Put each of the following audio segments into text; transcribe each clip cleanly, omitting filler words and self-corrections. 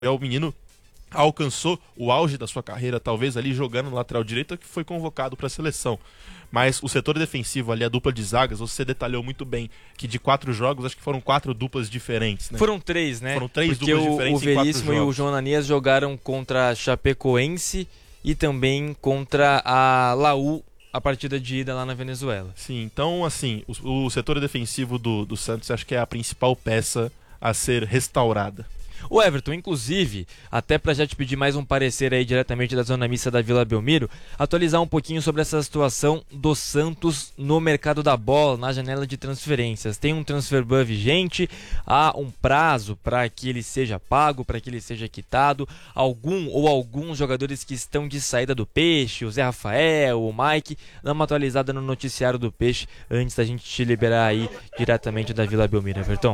O menino alcançou o auge da sua carreira, talvez ali jogando no lateral direito, que foi convocado para a seleção. Mas o setor defensivo ali, a dupla de zagas, você detalhou muito bem que de 4 jogos, acho que foram 4 duplas diferentes, né? Foram 3, né? Foram 3 Porque duplas diferentes o em 4 Veríssimo jogos. e o João Ananias jogaram contra a Chapecoense e também contra a Laú, a partida de ida lá na Venezuela. Sim, então assim, o setor defensivo do Santos acho que é a principal peça a ser restaurada. O Everton, inclusive, até para já te pedir mais um parecer aí diretamente da zona mista da Vila Belmiro, atualizar um pouquinho sobre essa situação do Santos no mercado da bola, na janela de transferências. Tem um transfer ban vigente, há um prazo para que ele seja pago, para que ele seja quitado. Alguns jogadores que estão de saída do Peixe, o Zé Rafael, o Mike, dá uma atualizada no noticiário do Peixe antes da gente te liberar aí diretamente da Vila Belmiro, Everton.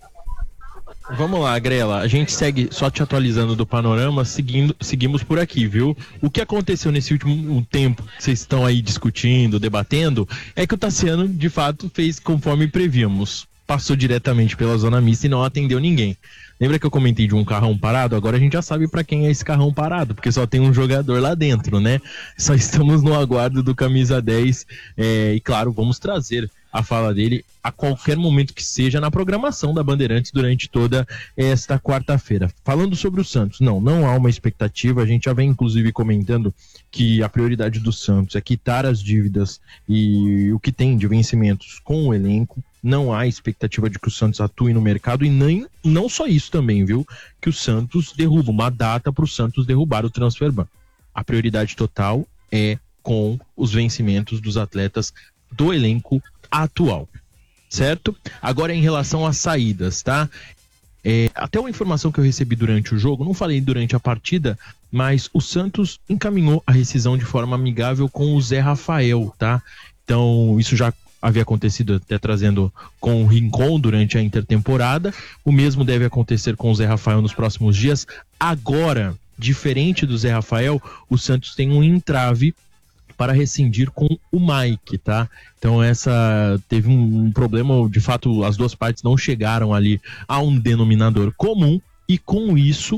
Vamos lá, Grela, a gente segue só te atualizando do panorama, seguimos por aqui, viu? O que aconteceu nesse último tempo que vocês estão aí discutindo, debatendo, é que o Tassiano, de fato, fez conforme prevíamos. Passou diretamente pela zona mista e não atendeu ninguém. Lembra que eu comentei de um carrão parado? Agora a gente já sabe pra quem é esse carrão parado, porque só tem um jogador lá dentro, né? Só estamos no aguardo do camisa 10 e claro, vamos trazer a fala dele a qualquer momento que seja na programação da Bandeirantes durante toda esta quarta-feira. Falando sobre o Santos, não há uma expectativa, a gente já vem inclusive comentando que a prioridade do Santos é quitar as dívidas e o que tem de vencimentos com o elenco. Não há expectativa de que o Santos atue no mercado e não só isso também, viu? Que o Santos derruba uma data para o Santos derrubar o transfer ban. A prioridade total é com os vencimentos dos atletas do elenco atual, certo? Agora em relação às saídas, tá? Até uma informação que eu recebi durante o jogo, não falei durante a partida, mas o Santos encaminhou a rescisão de forma amigável com o Zé Rafael, tá? Então isso já havia acontecido até trazendo com o Rincon durante a intertemporada, o mesmo deve acontecer com o Zé Rafael nos próximos dias. Agora, diferente do Zé Rafael, o Santos tem um entrave para rescindir com o Mike, tá? Então teve um problema, de fato as duas partes não chegaram ali a um denominador comum e com isso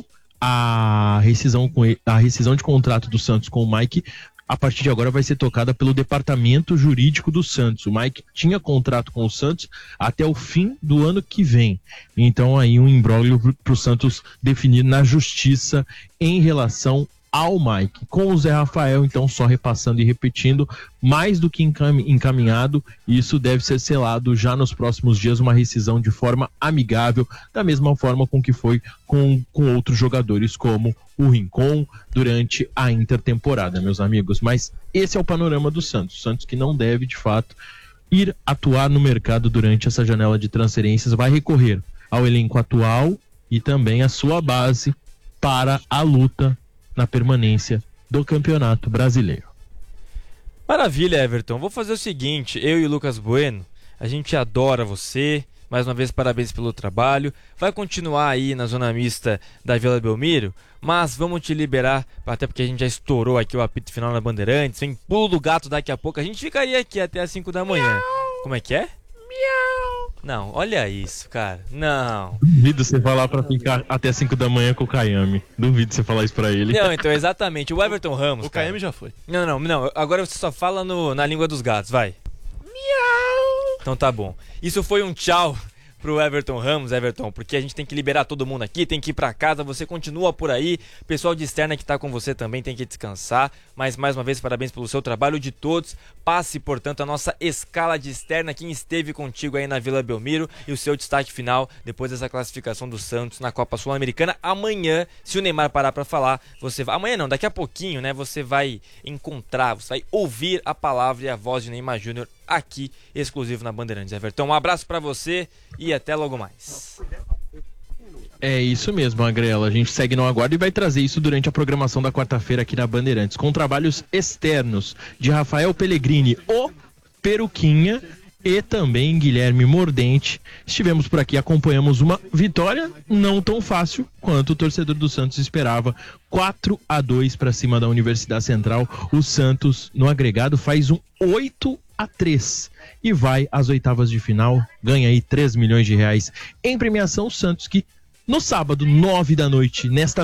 a rescisão de contrato do Santos com o Mike a partir de agora vai ser tocada pelo departamento jurídico do Santos. O Mike tinha contrato com o Santos até o fim do ano que vem. Então aí um imbróglio para o Santos definir na justiça em relação ao Mike. Com o Zé Rafael, então, só repassando e repetindo, mais do que encaminhado, isso deve ser selado já nos próximos dias, uma rescisão de forma amigável, da mesma forma com que foi com outros jogadores, como o Rincon, durante a intertemporada, meus amigos. Mas esse é o panorama do Santos. Santos que não deve, de fato, ir atuar no mercado durante essa janela de transferências, vai recorrer ao elenco atual e também à sua base para a luta na permanência do Campeonato Brasileiro. Maravilha, Everton. Vou fazer o seguinte, eu e o Lucas Bueno, a gente adora você, mais uma vez parabéns pelo trabalho, vai continuar aí na zona mista da Vila Belmiro, mas vamos te liberar, até porque a gente já estourou aqui o apito final na Bandeirantes, vem pulo do gato daqui a pouco, a gente ficaria aqui até as 5 da manhã. Miau. Como é que é? Miau. Não, olha isso, cara. Não. Duvido você falar pra ficar até 5 da manhã com o Kayame. Duvido você falar isso pra ele. Não, então, exatamente. O Everton Ramos, o Kayame já foi. Não. Agora você só fala na língua dos gatos, vai. Miau. Então tá bom. Isso foi um tchau pro Everton Ramos, Everton, porque a gente tem que liberar todo mundo aqui, tem que ir pra casa, você continua por aí, o pessoal de externa que tá com você também tem que descansar, mas mais uma vez parabéns pelo seu trabalho de todos, passe portanto a nossa escala de externa, quem esteve contigo aí na Vila Belmiro e o seu destaque final depois dessa classificação do Santos na Copa Sul-Americana. Amanhã, se o Neymar parar pra falar, amanhã não, daqui a pouquinho, né, você vai você vai ouvir a palavra e a voz de Neymar Júnior aqui, exclusivo na Bandeirantes, Everton. Um abraço pra você e até logo mais. É isso mesmo, Agrela. A gente segue no aguardo e vai trazer isso durante a programação da quarta-feira aqui na Bandeirantes, com trabalhos externos de Rafael Pellegrini, o Peruquinha, e também Guilherme Mordente. Estivemos por aqui, acompanhamos uma vitória não tão fácil quanto o torcedor do Santos esperava. 4-2 para cima da Universidade Central. O Santos, no agregado, faz um 8-3 e vai às oitavas de final, ganha aí 3 milhões de reais em premiação. O Santos que No sábado, 9 da noite, nesta